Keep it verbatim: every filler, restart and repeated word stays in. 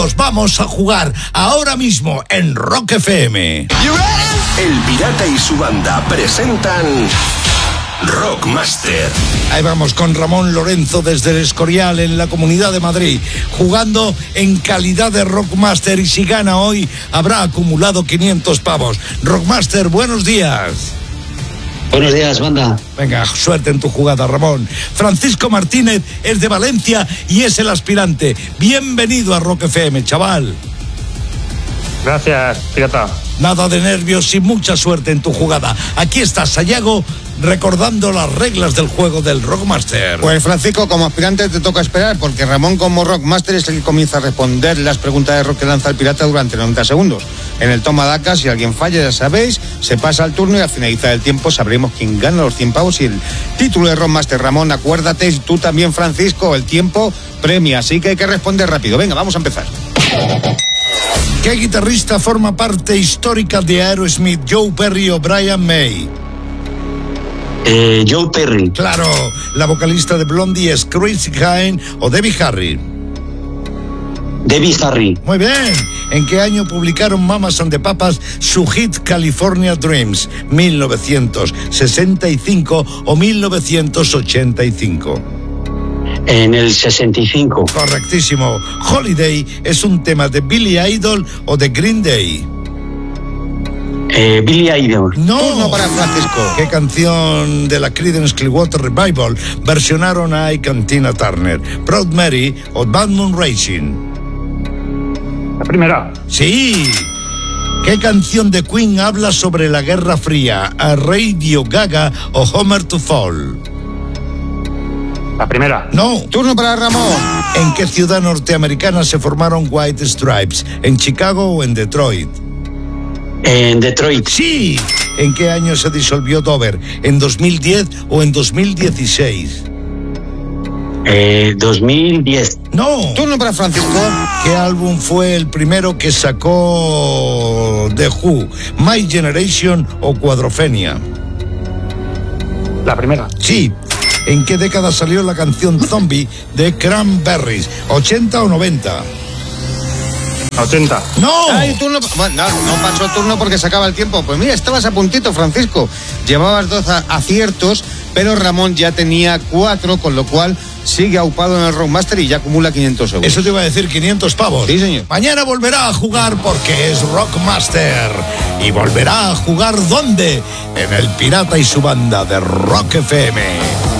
Nos vamos a jugar ahora mismo en Rock F M. El Pirata y su banda presentan Rockmaster. Ahí vamos con Ramón Lorenzo desde el Escorial en la Comunidad de Madrid, jugando en calidad de Rockmaster, y si gana hoy habrá acumulado quinientos pavos. Rockmaster, buenos días. Buenos días, banda. Venga, suerte en tu jugada, Ramón. Francisco Martínez es de Valencia y es el aspirante. Bienvenido a Rock F M, chaval. Gracias, pirata. Nada de nervios y mucha suerte en tu jugada. Aquí está Sayago recordando las reglas del juego del Rockmaster. Pues Francisco, como aspirante te toca esperar, porque Ramón como Rockmaster es el que comienza a responder las preguntas de rock que lanza el pirata durante noventa segundos. En el toma daca, si alguien falla, ya sabéis, se pasa el turno y al finalizar el tiempo sabremos quién gana los cien pavos y el título de Rockmaster. Ramón, acuérdate, y tú también, Francisco, el tiempo premia, así que hay que responder rápido. Venga, vamos a empezar. ¿Qué guitarrista forma parte histórica de Aerosmith, Joe Perry o Brian May? Eh, Joe Perry. Claro, la vocalista de Blondie es Chrissy Hynde o Debbie Harry. Debbie Harry. Muy bien. ¿En qué año publicaron Mamas and the Papas su hit California Dreams? ¿mil novecientos sesenta y cinco o mil novecientos ochenta y cinco? En el sesenta y cinco. Correctísimo. Holiday es un tema de Billy Idol o de Green Day. Eh, Billy Idol. No. Turno para Francisco. ¿Qué canción de la Creedence Clearwater Revival versionaron a Ike and Tina Turner? Proud Mary o Bad Moon Rising. La primera. Sí. ¿Qué canción de Queen habla sobre la Guerra Fría? ¿A Radio Gaga o Homer to Fall? La primera. No. Turno para Ramón. ¿En qué ciudad norteamericana se formaron White Stripes? ¿En Chicago o en Detroit? En Detroit. Sí. ¿En qué año se disolvió Dover? ¿En dos mil diez o en dos mil dieciséis? Eh, dos mil diez. No. Turno para Francisco. ¿Qué álbum fue el primero que sacó The Who? ¿My Generation o Quadrophenia? La primera. Sí. ¿En qué década salió la canción Zombie de Cranberries? ¿ochenta o noventa? ochenta. ¡No! Ay, turno. Bueno, no, no pasó turno porque se acaba el tiempo. Pues mira, estabas a puntito, Francisco. Llevabas dos aciertos, pero Ramón ya tenía cuatro, con lo cual sigue aupado en el Rockmaster y ya acumula quinientos euros. Eso te iba a decir, quinientos pavos. Sí, señor. Mañana volverá a jugar porque es Rockmaster. ¿Y volverá a jugar dónde? En el Pirata y su banda de Rock F M.